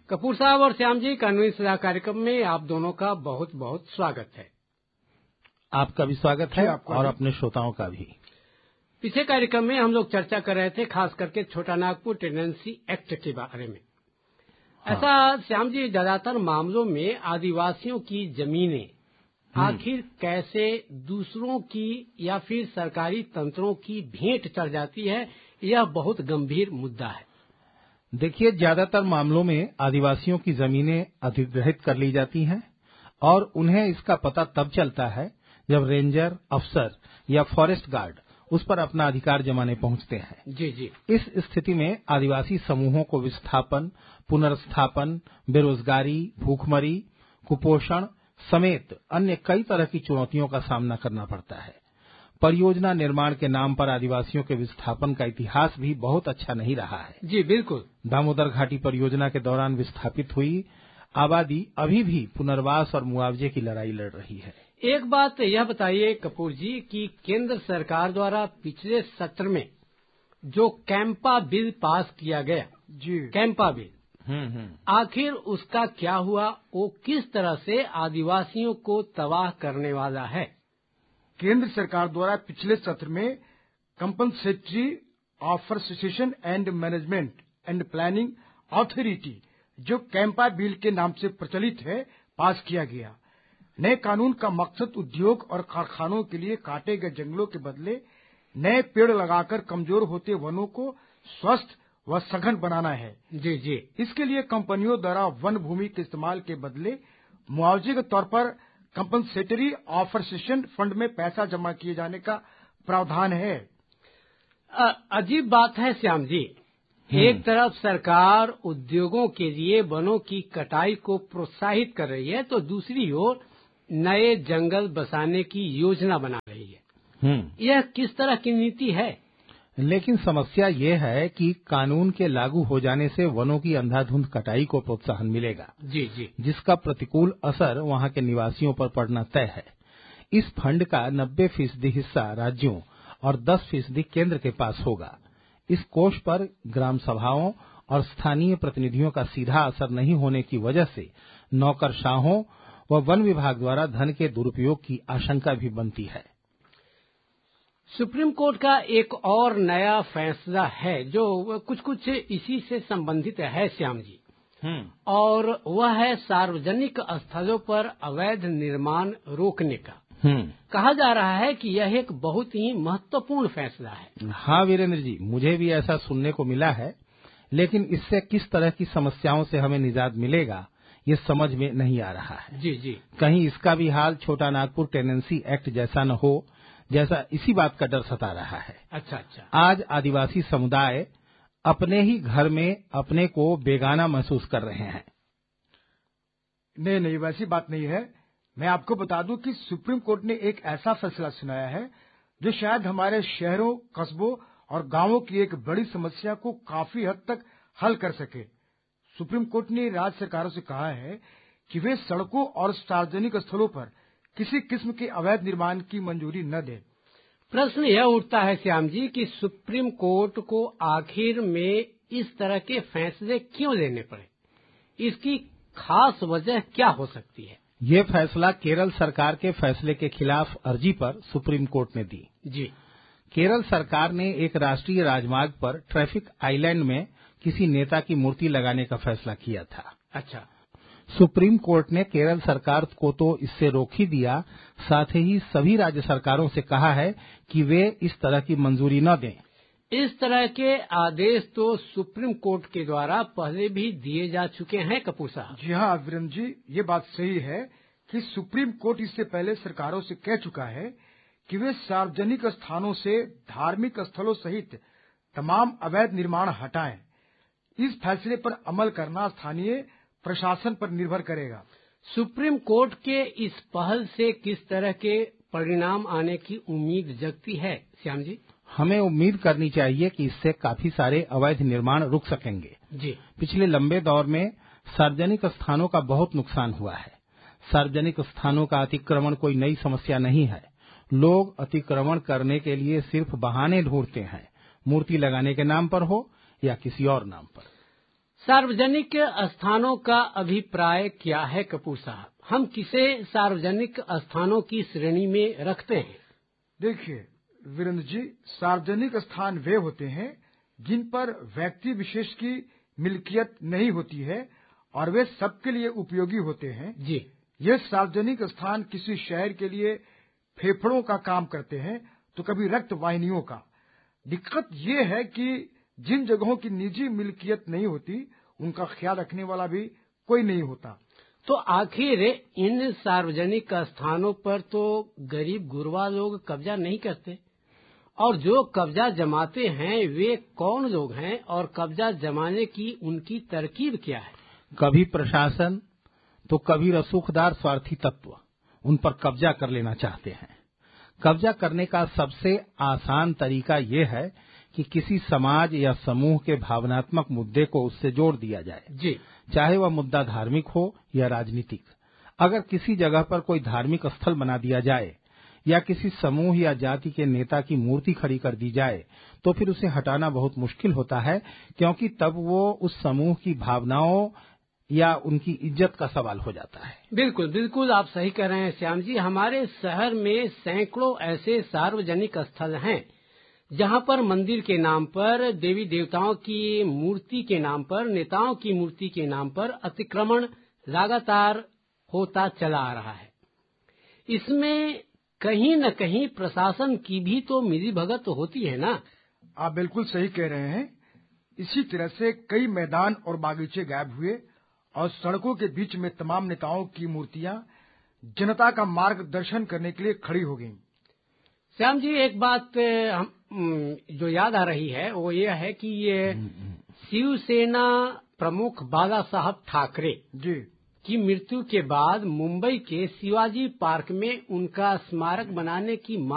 कपूर साहब और श्याम जी, कानूनी सलाह कार्यक्रम में आप दोनों का बहुत बहुत स्वागत है। आपका भी स्वागत है और अपने श्रोताओं का भी। पिछले कार्यक्रम में हम लोग चर्चा कर रहे थे खास करके छोटा नागपुर टेनेंसी एक्ट के बारे में। ऐसा श्याम जी, ज्यादातर मामलों में आदिवासियों की जमीनें आखिर कैसे दूसरों की या फिर सरकारी तंत्रों की भेंट चढ़ जाती है, यह बहुत गंभीर मुद्दा है। देखिए, ज्यादातर मामलों में आदिवासियों की जमीनें अधिग्रहित कर ली जाती हैं और उन्हें इसका पता तब चलता है जब रेंजर अफसर या फॉरेस्ट गार्ड उस पर अपना अधिकार जमाने पहुंचते हैं। जी जी। इस स्थिति में आदिवासी समूहों को विस्थापन, पुनर्स्थापन, बेरोजगारी, भूखमरी, कुपोषण समेत अन्य कई तरह की चुनौतियों का सामना करना पड़ता है। परियोजना निर्माण के नाम पर आदिवासियों के विस्थापन का इतिहास भी बहुत अच्छा नहीं रहा है। जी बिल्कुल। दामोदर घाटी परियोजना के दौरान विस्थापित हुई आबादी अभी भी पुनर्वास और मुआवजे की लड़ाई लड़ रही है। एक बात यह बताइए कपूर जी कि केंद्र सरकार द्वारा पिछले सत्र में जो कैंपा बिल पास किया गया, जी कैंपा बिल, आखिर उसका क्या हुआ? वो किस तरह से आदिवासियों को तबाह करने वाला है? केंद्र सरकार द्वारा पिछले सत्र में compensatory ऑफरसेशन and management and planning authority, जो कैंपा बिल के नाम से प्रचलित है, पास किया गया। नए कानून का मकसद उद्योग और कारखानों के लिए काटे गए जंगलों के बदले नए पेड़ लगाकर कमजोर होते वनों को स्वस्थ व सघन बनाना है। जी जी। इसके लिए कंपनियों द्वारा वन भूमि के इस्तेमाल के बदले मुआवजे के तौर पर कंपनसेटरी ऑफरसेशन फंड में पैसा जमा किए जाने का प्रावधान है। अजीब बात है श्याम जी, एक तरफ सरकार उद्योगों के लिए वनों की कटाई को प्रोत्साहित कर रही है, तो दूसरी ओर नए जंगल बसाने की योजना बना रही है। यह किस तरह की नीति है? लेकिन समस्या ये है कि कानून के लागू हो जाने से वनों की अंधाधुंध कटाई को प्रोत्साहन मिलेगा। जी जी। जिसका प्रतिकूल असर वहां के निवासियों पर पड़ना तय है। इस फंड का 90% हिस्सा राज्यों और 10% केंद्र के पास होगा। इस कोष पर ग्राम सभाओं और स्थानीय प्रतिनिधियों का सीधा असर नहीं होने की वजह से नौकरशाहों व वन विभाग द्वारा धन के दुरुपयोग की आशंका भी बनती है। सुप्रीम कोर्ट का एक और नया फैसला है जो कुछ इसी से संबंधित है श्याम जी, और वह है सार्वजनिक स्थलों पर अवैध निर्माण रोकने का। कहा जा रहा है कि यह एक बहुत ही महत्वपूर्ण फैसला है। हाँ वीरेंद्र जी, मुझे भी ऐसा सुनने को मिला है, लेकिन इससे किस तरह की समस्याओं से हमें निजात मिलेगा ये समझ में नहीं आ रहा है। जी जी। कहीं इसका भी हाल छोटा नागपुर टेनेंसी एक्ट जैसा न हो, जैसा इसी बात का डर सता रहा है। अच्छा अच्छा। आज आदिवासी समुदाय अपने ही घर में अपने को बेगाना महसूस कर रहे हैं। नहीं, वैसी बात नहीं है। मैं आपको बता दूं कि सुप्रीम कोर्ट ने एक ऐसा फैसला सुनाया है जो शायद हमारे शहरों, कस्बों और गांवों की एक बड़ी समस्या को काफी हद तक हल कर सके। सुप्रीम कोर्ट ने राज्य सरकारों से कहा है कि वे सड़कों और सार्वजनिक स्थलों पर किसी किस्म के अवैध निर्माण की मंजूरी न दें। प्रश्न यह उठता है श्याम जी कि सुप्रीम कोर्ट को आखिर में इस तरह के फैसले क्यों लेने पड़े? इसकी खास वजह क्या हो सकती है? ये फैसला केरल सरकार के फैसले के खिलाफ अर्जी पर सुप्रीम कोर्ट ने दी। जी। केरल सरकार ने एक राष्ट्रीय राजमार्ग पर ट्रैफिक आइलैंड में किसी नेता की मूर्ति लगाने का फैसला किया था। अच्छा। सुप्रीम कोर्ट ने केरल सरकार को तो इससे रोक ही दिया, साथ ही सभी राज्य सरकारों से कहा है कि वे इस तरह की मंजूरी न दें। इस तरह के आदेश तो सुप्रीम कोर्ट के द्वारा पहले भी दिए जा चुके हैं कपूर साहब। जी हाँ वीरेंद्र जी, ये बात सही है कि सुप्रीम कोर्ट इससे पहले सरकारों से कह चुका है कि वे सार्वजनिक स्थानों से धार्मिक स्थलों सहित तमाम अवैध निर्माण हटाएं। इस फैसले पर अमल करना स्थानीय प्रशासन पर निर्भर करेगा। सुप्रीम कोर्ट के इस पहल से किस तरह के परिणाम आने की उम्मीद जगती है श्याम जी? हमें उम्मीद करनी चाहिए कि इससे काफी सारे अवैध निर्माण रुक सकेंगे। जी। पिछले लंबे दौर में सार्वजनिक स्थानों का बहुत नुकसान हुआ है। सार्वजनिक स्थानों का अतिक्रमण कोई नई समस्या नहीं है। लोग अतिक्रमण करने के लिए सिर्फ बहाने ढूंढते हैं, मूर्ति लगाने के नाम पर हो या किसी और नाम पर। सार्वजनिक स्थानों का अभिप्राय क्या है कपूर साहब? हम किसे सार्वजनिक स्थानों की श्रेणी में रखते हैं? देखिए वीरेंद्र जी, सार्वजनिक स्थान वे होते हैं जिन पर व्यक्ति विशेष की मिल्कियत नहीं होती है और वे सबके लिए उपयोगी होते हैं। जी, ये सार्वजनिक स्थान किसी शहर के लिए फेफड़ों का काम करते हैं तो कभी रक्त वाहिनियों का। दिक्कत ये है कि जिन जगहों की निजी मिल्कियत नहीं होती उनका ख्याल रखने वाला भी कोई नहीं होता। तो आखिर इन सार्वजनिक स्थानों पर तो गरीब गुरबा लोग कब्जा नहीं करते, और जो कब्जा जमाते हैं वे कौन लोग हैं और कब्जा जमाने की उनकी तरकीब क्या है? कभी प्रशासन तो कभी रसूखदार स्वार्थी तत्व उन पर कब्जा कर लेना चाहते हैं। कब्जा करने का सबसे आसान तरीका ये है कि किसी समाज या समूह के भावनात्मक मुद्दे को उससे जोड़ दिया जाए। जी, चाहे वह मुद्दा धार्मिक हो या राजनीतिक। अगर किसी जगह पर कोई धार्मिक स्थल बना दिया जाए या किसी समूह या जाति के नेता की मूर्ति खड़ी कर दी जाए तो फिर उसे हटाना बहुत मुश्किल होता है, क्योंकि तब वो उस समूह की भावनाओं या उनकी इज्जत का सवाल हो जाता है। बिल्कुल बिल्कुल, आप सही कह रहे हैं श्याम जी। हमारे शहर में सैकड़ों ऐसे सार्वजनिक स्थल हैं जहां पर मंदिर के नाम पर, देवी देवताओं की मूर्ति के नाम पर, नेताओं की मूर्ति के नाम पर अतिक्रमण लगातार होता चला आ रहा है। इसमें कहीं न कहीं प्रशासन की भी तो मिलीभगत होती है ना? आप बिल्कुल सही कह रहे हैं। इसी तरह से कई मैदान और बागीचे गायब हुए और सड़कों के बीच में तमाम नेताओं की मूर्तियां जनता का मार्गदर्शन करने के लिए खड़ी हो गईं। श्याम जी, एक बात हम जो याद आ रही है वो ये है कि ये शिवसेना प्रमुख बाला साहब ठाकरे जी की मृत्यु के बाद मुंबई के शिवाजी पार्क में उनका स्मारक बनाने की